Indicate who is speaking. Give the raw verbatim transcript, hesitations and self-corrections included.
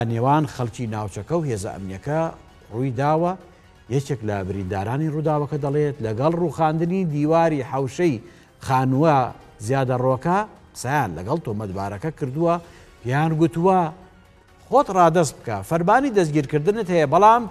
Speaker 1: نێوان خەڵکی ناوچەکە و هێزە ئەمنیەکە ڕووی داوە. یەکێک لە بریندارانی ڕووداوەکە دەڵێت لەگەڵ ڕووخاندنی دیواری حەوشەی خانووە زیادە ڕۆکە قسەیان لەگەڵ تۆمەتبارەکە کردووە، پیان گوتووە خۆت ڕادەست بکە، فەرمانی دەستگیرکردنت هەیە بەڵام